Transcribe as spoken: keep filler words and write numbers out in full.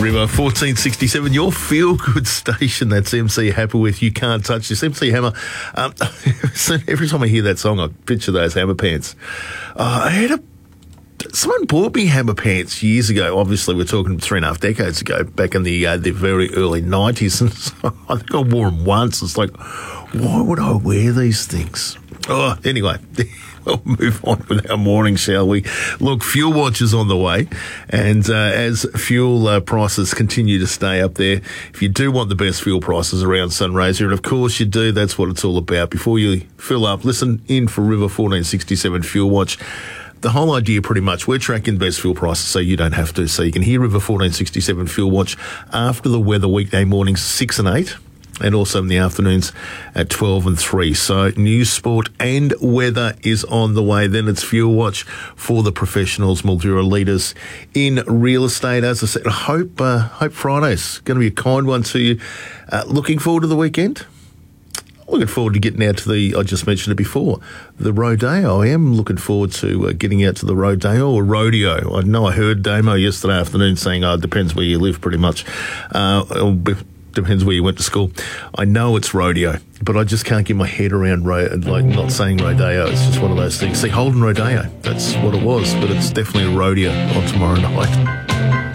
River, fourteen sixty-seven, your feel-good station. That's M C Hammer with You Can't Touch This. M C Hammer, um, every time I hear that song, I picture those Hammer pants. Uh, I had a Someone bought me Hammer pants years ago. Obviously, we're talking three and a half decades ago, back in the uh, the very early nineties. And so I think I wore them once. It's like, why would I wear these things? Oh, anyway, we'll move on with our morning, shall we? Look, Fuel Watch is on the way. And uh, as fuel uh, prices continue to stay up there, if you do want the best fuel prices around Sunraysia, and of course you do, that's what it's all about. Before you fill up, listen in for River fourteen sixty-seven Fuel Watch. The whole idea, pretty much, we're tracking best fuel prices so you don't have to. So you can hear River fourteen sixty-seven Fuel Watch after the weather weekday mornings six and eight, and also in the afternoons at twelve and three. So news, sport and weather is on the way. Then it's Fuel Watch for the professionals, Mildura leaders in real estate. As I said, I hope, uh, hope Friday's going to be a kind one to you. Uh, looking forward to the weekend? Looking forward to getting out to the, I just mentioned it before, the Rodeo. I am looking forward to uh, getting out to the Rodeo or Rodeo. I know I heard Damo yesterday afternoon saying, oh, it depends where you live pretty much. Uh, it depends where you went to school. I know it's Rodeo, but I just can't get my head around ro- like not saying Rodeo. It's just one of those things. See, Holden Rodeo, that's what it was, but it's definitely a rodeo on tomorrow night.